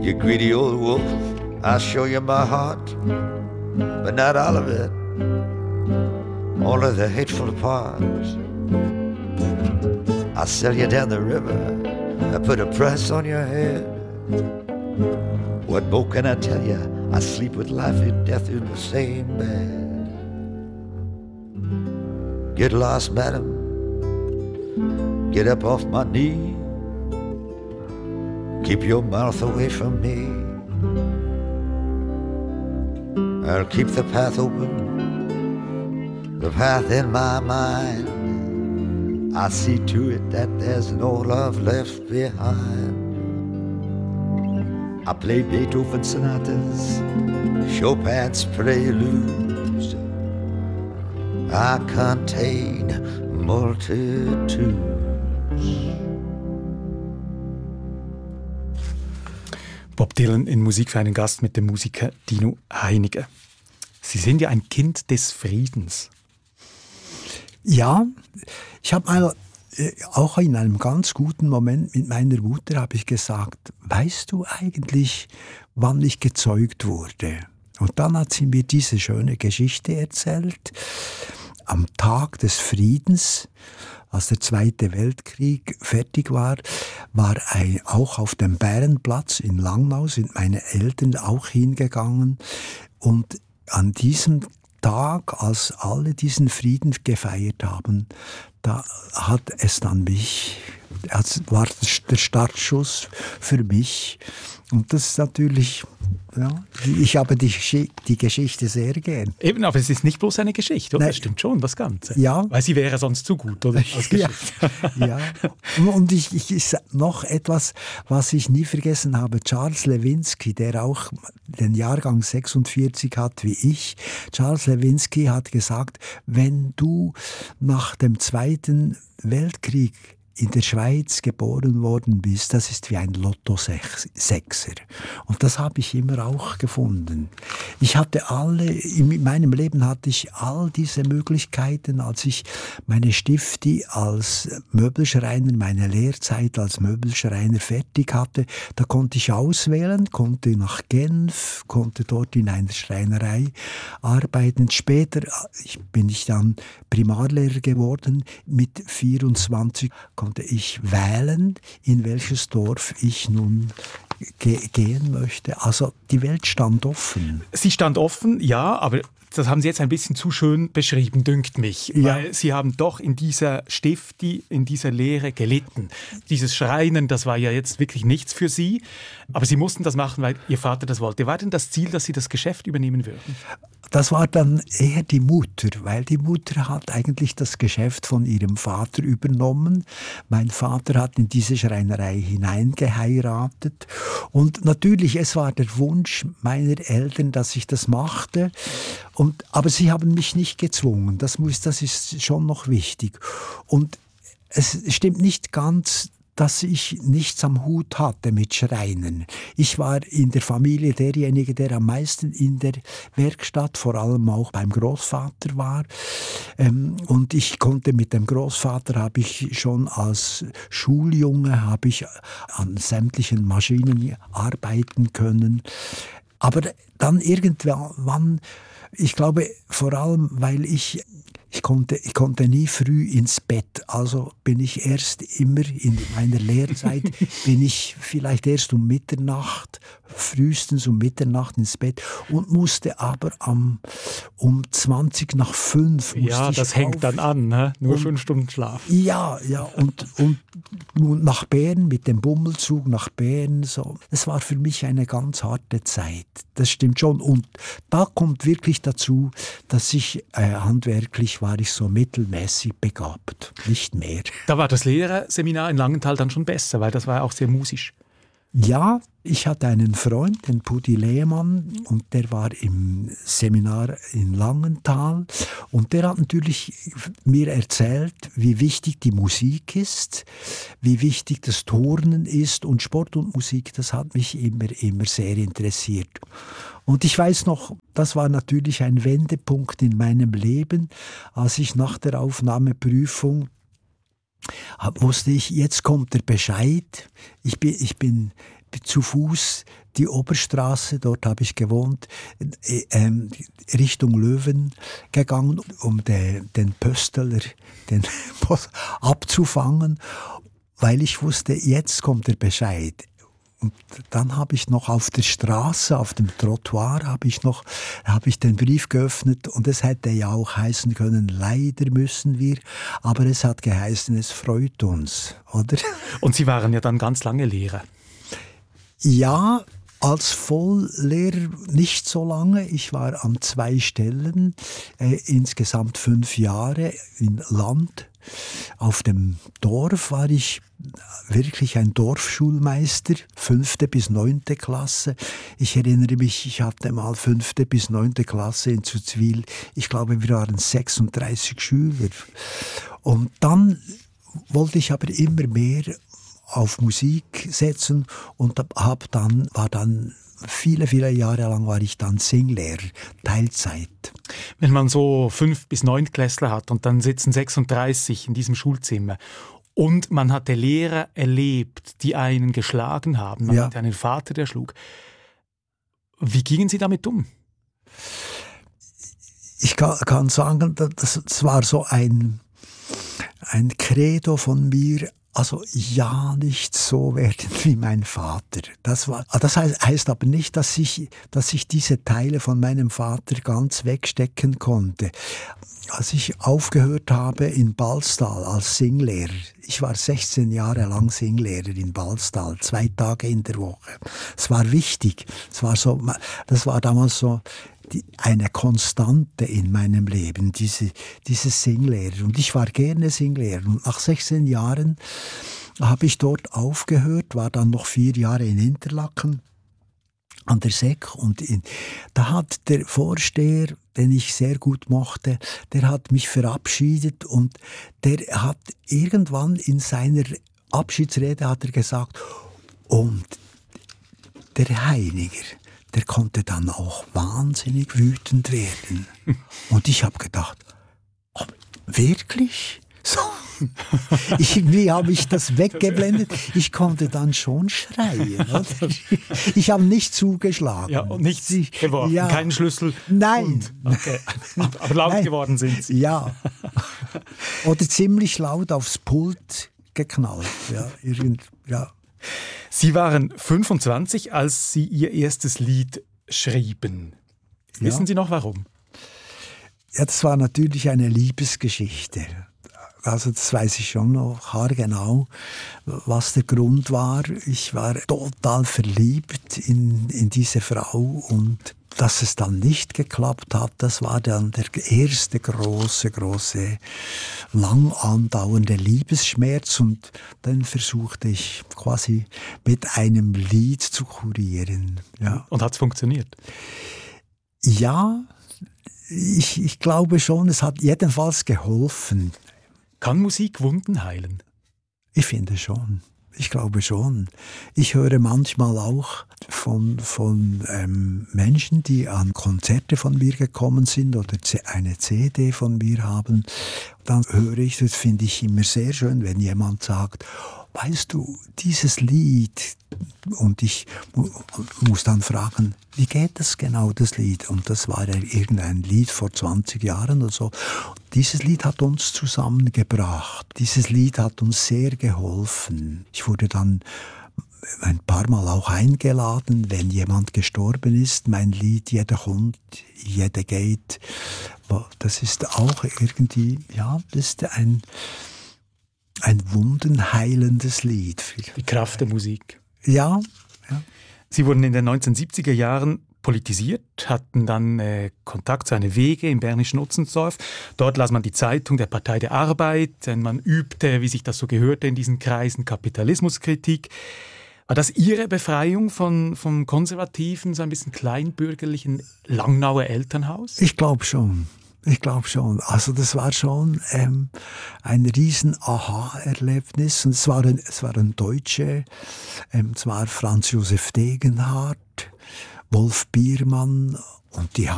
You greedy old wolf, I'll show you my heart, but not all of it, all of the hateful parts. I'll sell you down the river, I put a price on your head. What more can I tell you? I sleep with life and death in the same bed. Get lost, madam, get up off my knee. Keep your mouth away from me. I'll keep the path open, the path in my mind. I'll see to it that there's no love left behind. I play Beethoven sonatas, Chopin's preludes. I contain multitudes. Bob Dylan in Musik für einen Gast mit dem Musiker Dino Heiniger. Sie sind ja ein Kind des Friedens. Ja, ich habe mal auch in einem ganz guten Moment mit meiner Mutter habe ich gesagt, weißt du eigentlich, wann ich gezeugt wurde? Und dann hat sie mir diese schöne Geschichte erzählt. Am Tag des Friedens, als der Zweite Weltkrieg fertig war, auch auf dem Bärenplatz in Langnau sind meine Eltern auch hingegangen. Und an diesem Tag, als alle diesen Frieden gefeiert haben, da war der Startschuss für mich. Und das ist natürlich, ja, ich habe die Geschichte sehr gern. Eben, aber es ist nicht bloß eine Geschichte, oder? Nein. Das stimmt schon, das Ganze. Ja. Weil sie wäre sonst zu gut, oder? Als Geschichte. Ja. Und ich noch etwas, was ich nie vergessen habe. Charles Lewinsky, der auch den Jahrgang 46 hat wie ich. Charles Lewinsky hat gesagt, wenn du nach dem Zweiten Weltkrieg in der Schweiz geboren worden bist, das ist wie ein Lotto-Sechser. Und das habe ich immer auch gefunden. In meinem Leben hatte ich all diese Möglichkeiten, als ich meine Stifti als Möbelschreiner, meine Lehrzeit als Möbelschreiner fertig hatte. Da konnte ich auswählen, konnte nach Genf, konnte dort in einer Schreinerei arbeiten. Später bin ich dann Primarlehrer geworden. Mit 24 konnte ich wählen, in welches Dorf ich nun gehen möchte. Also die Welt stand offen. Sie stand offen, ja, aber das haben Sie jetzt ein bisschen zu schön beschrieben, dünkt mich. Ja. Weil Sie haben doch in dieser Stifti, in dieser Lehre gelitten. Dieses Schreinen, das war ja jetzt wirklich nichts für Sie. Aber Sie mussten das machen, weil Ihr Vater das wollte. War denn das Ziel, dass Sie das Geschäft übernehmen würden? Das war dann eher die Mutter, weil die Mutter hat eigentlich das Geschäft von ihrem Vater übernommen. Mein Vater hat in diese Schreinerei hineingeheiratet. Und natürlich, es war der Wunsch meiner Eltern, dass ich das machte. Aber sie haben mich nicht gezwungen. Das ist schon noch wichtig. Und es stimmt nicht ganz, dass ich nichts am Hut hatte mit Schreinen. Ich war in der Familie derjenige, der am meisten in der Werkstatt, vor allem auch beim Großvater war. Und ich konnte mit dem Großvater, habe ich schon als Schuljunge an sämtlichen Maschinen arbeiten können. Aber dann irgendwann, ich glaube vor allem, weil ich konnte nie früh ins Bett. Also bin ich erst immer in meiner Lehrzeit, bin ich vielleicht erst frühestens um Mitternacht ins Bett und musste aber um 20 nach 5 Ja, das hängt dann an, ne? Nur 5 Stunden Schlaf. Ja, und nach Bern, mit dem Bummelzug nach Bern. So. Es war für mich eine ganz harte Zeit, das stimmt schon. Und da kommt wirklich dazu, dass ich handwerklich war ich so mittelmäßig begabt, nicht mehr. Da war das Lehrerseminar in Langenthal dann schon besser, weil das war auch sehr musisch. Ja, ich hatte einen Freund, den Pudi Lehmann, und der war im Seminar in Langenthal. Und der hat natürlich mir erzählt, wie wichtig die Musik ist, wie wichtig das Turnen ist. Und Sport und Musik, das hat mich immer sehr interessiert. Und ich weiß noch, das war natürlich ein Wendepunkt in meinem Leben, als ich nach der Aufnahmeprüfung wusste ich, jetzt kommt der Bescheid. Ich bin zu Fuß die Oberstraße, dort habe ich gewohnt, Richtung Löwen gegangen, um den Pöstler abzufangen, weil ich wusste, jetzt kommt der Bescheid. Und dann habe ich noch auf der Straße, auf dem Trottoir, habe ich den Brief geöffnet und es hätte ja auch heißen können, leider müssen wir, aber es hat geheißen, es freut uns, oder? Und Sie waren ja dann ganz lange Lehrer. Ja, als Volllehrer nicht so lange. Ich war an 2 Stellen, insgesamt 5 Jahre in Land. Auf dem Dorf war ich wirklich ein Dorfschulmeister, 5. bis 9. Klasse. Ich erinnere mich, ich hatte mal 5. bis 9. Klasse in Zuzwil. Ich glaube, wir waren 36 Schüler. Und dann wollte ich aber immer mehr auf Musik setzen und war dann viele Jahre lang war ich dann Singlehrer, Teilzeit. Wenn man so 5- bis 9-Klässler hat und dann sitzen 36 in diesem Schulzimmer und man hatte Lehrer erlebt, die einen geschlagen haben, man hatte einen Vater, der schlug. Wie gingen Sie damit um? Ich kann sagen, das war so ein Credo von mir, also ja, nicht so werden wie mein Vater. Das heißt aber nicht, dass ich diese Teile von meinem Vater ganz wegstecken konnte. Als ich aufgehört habe in Balstal als Singlehrer, ich war 16 Jahre lang Singlehrer in Balstal, 2 Tage in der Woche. Es war wichtig. Das war damals so eine Konstante in meinem Leben, dieses Singlehrer. Und ich war gerne Singlehrer. Und nach 16 Jahren habe ich dort aufgehört, war dann noch 4 Jahre in Interlaken an der Sek. Und da hat der Vorsteher, den ich sehr gut mochte, der hat mich verabschiedet und der hat irgendwann in seiner Abschiedsrede hat er gesagt, und der Heiniger, der konnte dann auch wahnsinnig wütend werden. Und ich habe gedacht, oh, wirklich? So. Irgendwie habe ich das weggeblendet. Ich konnte dann schon schreien. Oder? Ich habe nicht zugeschlagen. Ja, und nichts geworfen, keinen Schlüssel. Nein. Okay. Aber laut geworden sind Sie. Ja. Oder ziemlich laut aufs Pult geknallt. Ja. Sie waren 25, als Sie Ihr erstes Lied schrieben. Wissen Sie noch warum? Ja, das war natürlich eine Liebesgeschichte. Also das weiß ich schon noch haargenau, was der Grund war. Ich war total verliebt in diese Frau und dass es dann nicht geklappt hat, das war dann der erste große, lang andauernde Liebesschmerz und dann versuchte ich quasi mit einem Lied zu kurieren. Ja. Und hat es funktioniert? Ja, ich glaube schon, es hat jedenfalls geholfen. Kann Musik Wunden heilen? Ich finde schon. Ich glaube schon. Ich höre manchmal auch von Menschen, die an Konzerte von mir gekommen sind oder eine CD von mir haben. Dann höre ich, das finde ich immer sehr schön, wenn jemand sagt, weißt du, dieses Lied, und ich muss dann fragen, wie geht das genau, das Lied? Und das war ja irgendein Lied vor 20 Jahren oder so. Dieses Lied hat uns zusammengebracht. Dieses Lied hat uns sehr geholfen. Ich wurde dann ein paar Mal auch eingeladen, wenn jemand gestorben ist. Mein Lied, jeder kommt, jeder geht. Das ist auch irgendwie, ja, das ist ein wundenheilendes Lied. Die Kraft der Musik. Ja. Sie wurden in den 1970er Jahren politisiert, hatten dann Kontakt zu einer Wege im bernischen Utzensdorf. Dort las man die Zeitung der Partei der Arbeit. Man übte, wie sich das so gehörte in diesen Kreisen, Kapitalismuskritik. War das Ihre Befreiung vom konservativen, so ein bisschen kleinbürgerlichen Langnauer Elternhaus? Ich glaube schon. Also das war schon ein riesen Aha-Erlebnis. Und es waren Deutsche, es war Franz Josef Degenhardt, Wolf Biermann und die